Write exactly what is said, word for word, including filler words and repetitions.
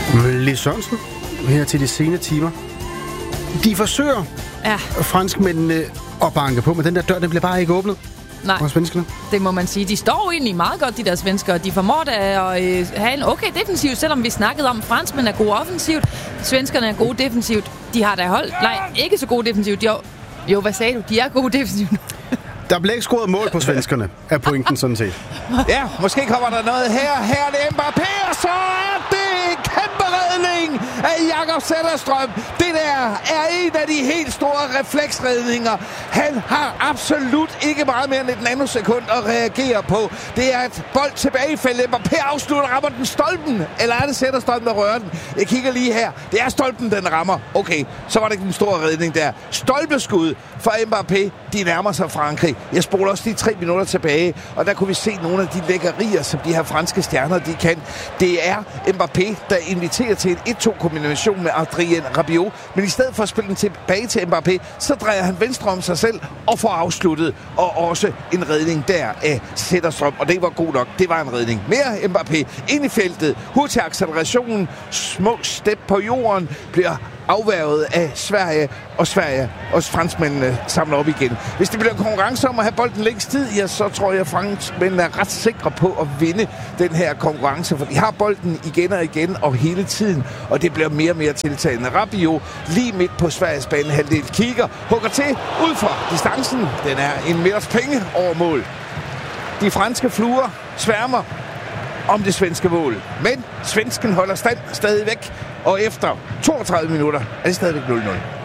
Lis Sørensen, her til de sene timer. De forsøger, ja. franskmændene, at banke på, men den der dør, den bliver bare ikke åbnet. Nej, og svenskerne. Det må man sige. De står jo egentlig meget godt, de der svenskere. De formår da at øh, have en okay defensiv, selvom vi snakkede om, at franskmænd er gode offensivt. Svenskerne er gode defensivt. De har da holdt. Nej, ikke så gode defensivt. Jo, jo, hvad sagde du? De er gode defensivt. Der bliver ikke scoret mål på svenskerne, er pointen sådan set. Ja, måske kommer der noget her. Her er det Mbappé, og så er det en kæmpe redning af Jakob Zetterstrøm. Det der er en af de helt store refleksredninger. Han har absolut ikke meget mere end et nanosekund at reagere på. Det er et bold tilbage i feltet. Mbappé afslutter, rammer den stolpen. Eller er det Zetterstrøm, der rører den? Jeg kigger lige her. Det er stolpen, den rammer. Okay, så var det ikke en stor redning der. Stolpeskud for Mbappé. De nærmer sig Frankrig. Jeg spoler også lige tre minutter tilbage, og der kunne vi se nogle af de lækkerier, som de her franske stjerner, de kan. Det er Mbappé, der inviterer til en et-to-kombination med Adrien Rabiot, men i stedet for at spille den tilbage til Mbappé, så drejer han venstre om sig selv og får afsluttet, og også en redning der af Zetterstrøm, og det var god nok. Det var en redning. Mere Mbappé ind i feltet. Hurtig acceleration, små step på jorden, bliver afværget af Sverige, og Sverige og franskmændene samler op igen. Hvis det bliver konkurrence om at have bolden længst tid, ja, så tror jeg, at franskmændene er ret sikre på at vinde den her konkurrence, for de har bolden igen og igen og hele tiden, og det bliver mere og mere tiltagende. Rabiot lige midt på Sveriges banehalvdel kigger, hugger til ud fra distancen. Den er en meters penge over mål. De franske fluer sværmer om det svenske mål. Men svensken holder stand stadigvæk, og efter toogtredive minutter er det stadigvæk nul nul.